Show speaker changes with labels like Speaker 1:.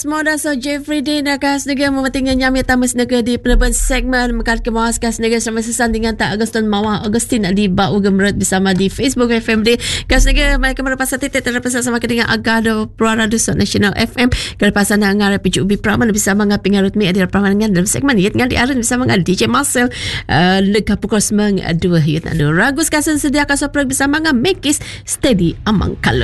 Speaker 1: Semoga so Jeffrey Dean akan senega mementingkan nyami tamu senega di penerbangan segmen mekat kemawaskan senega sama sesandingan tak Agustin Mawang Agustin di bau gemerut bersama di Facebook FMD kan senega mereka merepasal titik terlepas sama dengan Agado Puara Dusuk Nasional FM kelepasan ngar pijuk ubi praman bersama dengan pengarut mi adil praman dalam segmen yet ngal di aran bersama dengan DJ Marcel dekat pukul 9:02 yet ragus kasan sedia kasoprak bersama dengan Mekis Steady Amang Kalau